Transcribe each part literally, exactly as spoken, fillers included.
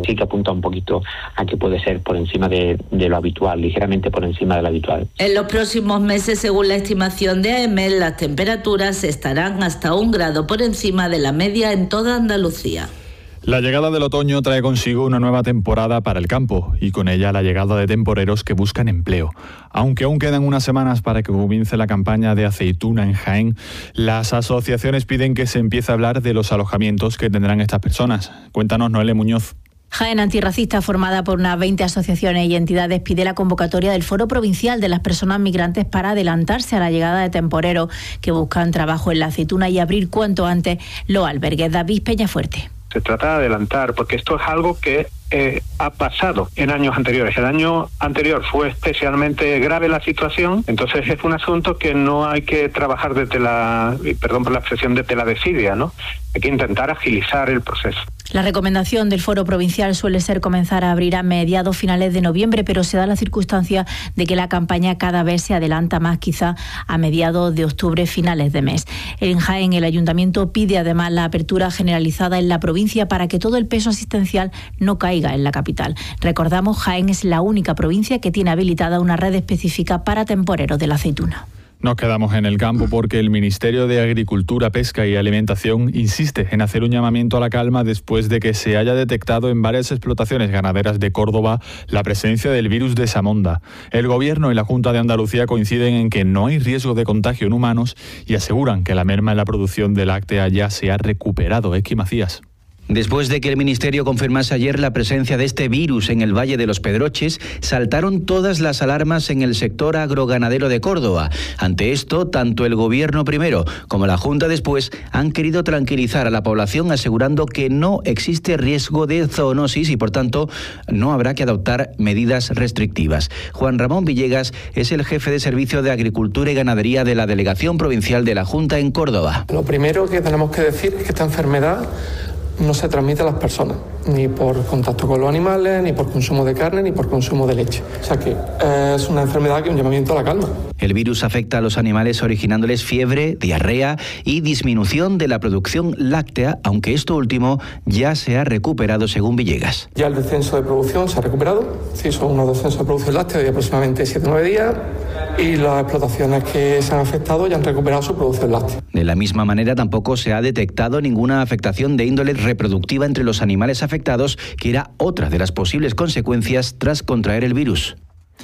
sí que apunta un poquito a que puede ser por encima de, de lo habitual, ligeramente por encima de lo habitual. En los próximos meses, según la estimación de A E M E L, las temperaturas estarán hasta un grado por encima de la media en toda Andalucía. La llegada del otoño trae consigo una nueva temporada para el campo y con ella la llegada de temporeros que buscan empleo. Aunque aún quedan unas semanas para que comience la campaña de aceituna en Jaén, las asociaciones piden que se empiece a hablar de los alojamientos que tendrán estas personas. Cuéntanos, Noelia Muñoz. Jaén Antirracista, formada por unas veinte asociaciones y entidades, pide la convocatoria del Foro Provincial de las Personas Migrantes para adelantarse a la llegada de temporeros que buscan trabajo en la aceituna y abrir cuanto antes los albergues. David Peñafuerte. Se trata de adelantar, porque esto es algo que eh, ha pasado en años anteriores. El año anterior fue especialmente grave la situación, entonces es un asunto que no hay que trabajar desde la, perdón por la expresión, desde la desidia, ¿no? Hay que intentar agilizar el proceso. La recomendación del Foro Provincial suele ser comenzar a abrir a mediados finales de noviembre, pero se da la circunstancia de que la campaña cada vez se adelanta más, quizá a mediados de octubre, finales de mes. En Jaén, el Ayuntamiento pide además la apertura generalizada en la provincia para que todo el peso asistencial no caiga en la capital. Recordamos, Jaén es la única provincia que tiene habilitada una red específica para temporeros de la aceituna. Nos quedamos en el campo porque el Ministerio de Agricultura, Pesca y Alimentación insiste en hacer un llamamiento a la calma después de que se haya detectado en varias explotaciones ganaderas de Córdoba la presencia del virus de Samonda. El Gobierno y la Junta de Andalucía coinciden en que no hay riesgo de contagio en humanos y aseguran que la merma en la producción de láctea ya se ha recuperado. Equi Macías. Después de que el Ministerio confirmase ayer la presencia de este virus en el Valle de los Pedroches, saltaron todas las alarmas en el sector agroganadero de Córdoba. Ante esto, tanto el Gobierno primero como la Junta después han querido tranquilizar a la población asegurando que no existe riesgo de zoonosis y, por tanto, no habrá que adoptar medidas restrictivas. Juan Ramón Villegas es el jefe de Servicio de Agricultura y Ganadería de la Delegación Provincial de la Junta en Córdoba. Lo primero que tenemos que decir es que esta enfermedad no se transmite a las personas, ni por contacto con los animales, ni por consumo de carne, ni por consumo de leche. O sea que eh, es una enfermedad que es un llamamiento a la calma. El virus afecta a los animales originándoles fiebre, diarrea y disminución de la producción láctea, aunque esto último ya se ha recuperado según Villegas. Ya el descenso de producción se ha recuperado, sí, son unos descensos de producción láctea de aproximadamente siete a nueve días y las explotaciones que se han afectado ya han recuperado su producción láctea. De la misma manera, tampoco se ha detectado ninguna afectación de índole reproductiva entre los animales afectados, que era otra de las posibles consecuencias tras contraer el virus.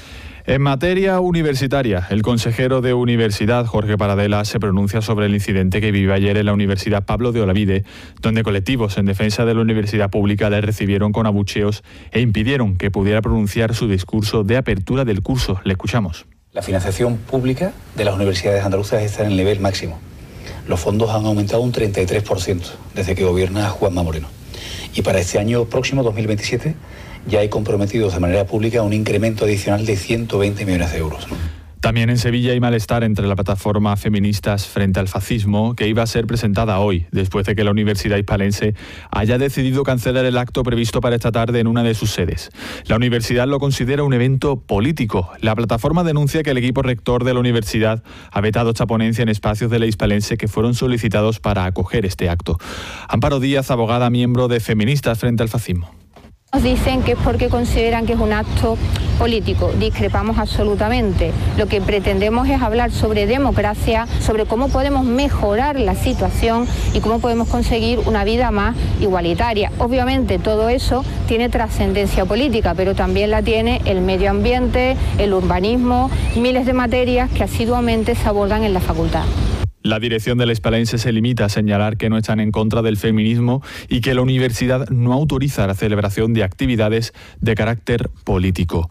En materia universitaria, el consejero de Universidad, Jorge Paradela, se pronuncia sobre el incidente que vivió ayer en la Universidad Pablo de Olavide, donde colectivos en defensa de la universidad pública le recibieron con abucheos e impidieron que pudiera pronunciar su discurso de apertura del curso. Le escuchamos. La financiación pública de las universidades andaluzas está en el nivel máximo. Los fondos han aumentado un treinta y tres por ciento desde que gobierna Juanma Moreno. Y para este año próximo, dos mil veintisiete, ya hay comprometidos de manera pública un incremento adicional de ciento veinte millones de euros. También en Sevilla hay malestar entre la plataforma Feministas frente al Fascismo, que iba a ser presentada hoy, después de que la Universidad Hispalense haya decidido cancelar el acto previsto para esta tarde en una de sus sedes. La universidad lo considera un evento político. La plataforma denuncia que el equipo rector de la universidad ha vetado esta ponencia en espacios de la Hispalense que fueron solicitados para acoger este acto. Amparo Díaz, abogada miembro de Feministas frente al Fascismo. Nos dicen que es porque consideran que es un acto político. Discrepamos absolutamente. Lo que pretendemos es hablar sobre democracia, sobre cómo podemos mejorar la situación y cómo podemos conseguir una vida más igualitaria. Obviamente todo eso tiene trascendencia política, pero también la tiene el medio ambiente, el urbanismo, miles de materias que asiduamente se abordan en la facultad. La dirección de la Hispalense se limita a señalar que no están en contra del feminismo y que la universidad no autoriza la celebración de actividades de carácter político.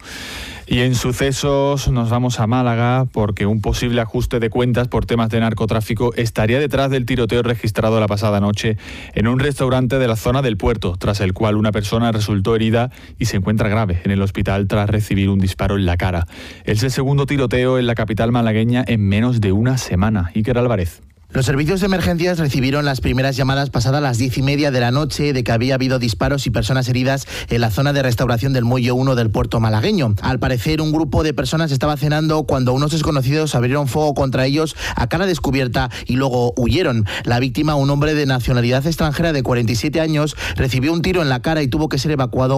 Y en sucesos nos vamos a Málaga porque un posible ajuste de cuentas por temas de narcotráfico estaría detrás del tiroteo registrado la pasada noche en un restaurante de la zona del puerto, tras el cual una persona resultó herida y se encuentra grave en el hospital tras recibir un disparo en la cara. Es el segundo tiroteo en la capital malagueña en menos de una semana. Iker Álvarez. Los servicios de emergencias recibieron las primeras llamadas pasadas las diez y media de la noche de que había habido disparos y personas heridas en la zona de restauración del Muelle uno del puerto malagueño. Al parecer, un grupo de personas estaba cenando cuando unos desconocidos abrieron fuego contra ellos a cara descubierta y luego huyeron. La víctima, un hombre de nacionalidad extranjera de cuarenta y siete años, recibió un tiro en la cara y tuvo que ser evacuado